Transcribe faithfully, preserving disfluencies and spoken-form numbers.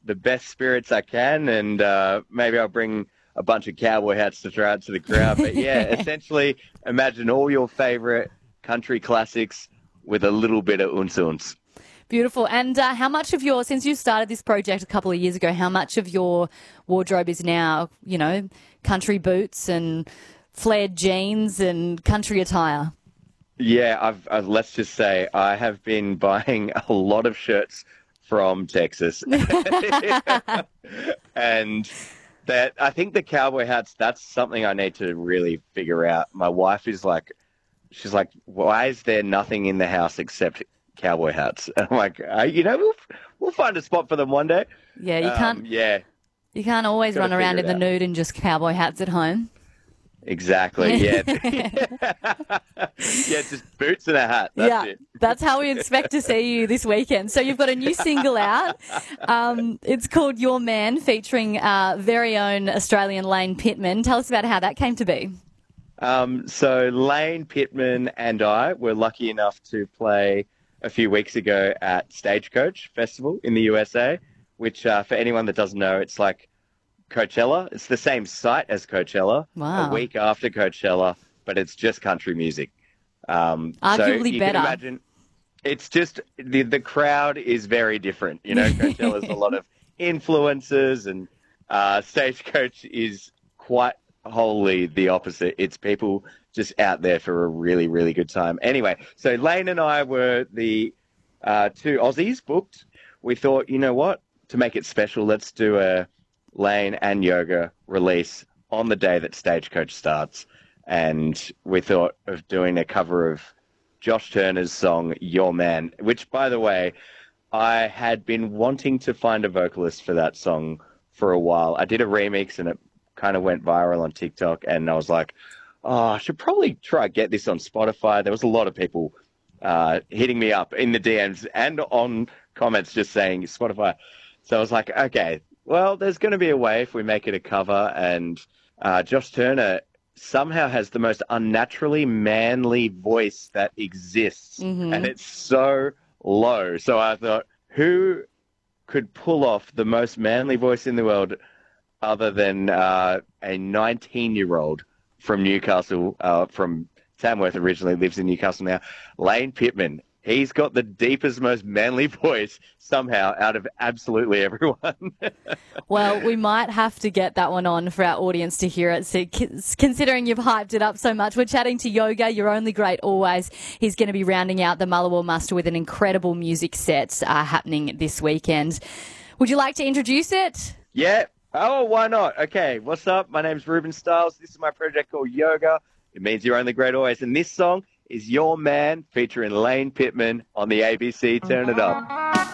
the best spirits I can, and uh, maybe I'll bring a bunch of cowboy hats to throw out to the crowd. But yeah, essentially, imagine all your favorite country classics with a little bit of uns uns. Beautiful. And uh, how much of your, since you started this project a couple of years ago, how much of your wardrobe is now, you know, country boots and flared jeans and country attire? Yeah, I've, I've let's just say I have been buying a lot of shirts from Texas. And that I think the cowboy hats, that's something I need to really figure out. My wife is like, she's like, why is there nothing in the house except cowboy hats? And I'm like, uh, you know, we'll, we'll find a spot for them one day. Yeah, you um, can't. Yeah, you can't always run around in the nude in just cowboy hats at home. Exactly. Yeah. Yeah, just boots and a hat. That's yeah, it. That's how we expect to see you this weekend. So you've got a new single out. Um, it's called Your Man, featuring uh, very own Australian Lane Pittman. Tell us about how that came to be. Um, so Lane Pittman and I were lucky enough to play a few weeks ago at Stagecoach Festival in the U S A, which uh, for anyone that doesn't know, it's like Coachella. It's the same site as Coachella, wow. a week after Coachella, but it's just country music. Um, Arguably so you better. Can imagine, it's just the the crowd is very different. You know, Coachella's a lot of influencers, and uh, Stagecoach is quite wholly the opposite. It's people just out there for a really, really good time. Anyway, so Lane and I were the uh, two Aussies booked. We thought, you know what, to make it special, let's do a Lane and Yoga release on the day that Stagecoach starts. And we thought of doing a cover of Josh Turner's song, Your Man, which, by the way, I had been wanting to find a vocalist for that song for a while. I did a remix and it kind of went viral on TikTok, and I was like, oh, I should probably try get this on Spotify. There was a lot of people uh, hitting me up in the D Ms and on comments just saying Spotify. So I was like, okay, well, there's going to be a way if we make it a cover. And uh, Josh Turner somehow has the most unnaturally manly voice that exists. Mm-hmm. And it's so low. So I thought, who could pull off the most manly voice in the world other than uh, a nineteen-year-old from Newcastle, uh, from Tamworth originally, lives in Newcastle now, Lane Pittman. He's got the deepest, most manly voice somehow out of absolutely everyone. Well, we might have to get that one on for our audience to hear it. So, considering you've hyped it up so much, we're chatting to Yoga. You're only great always. He's going to be rounding out the Mullawall muster with an incredible music set uh, happening this weekend. Would you like to introduce it? Yeah. Oh, why not? Okay. What's up? My name's Ruben Stiles. This is my project called Yoga. It means you're only great always. And this song is Your Man, featuring Lane Pittman on the A B C Turn It Up.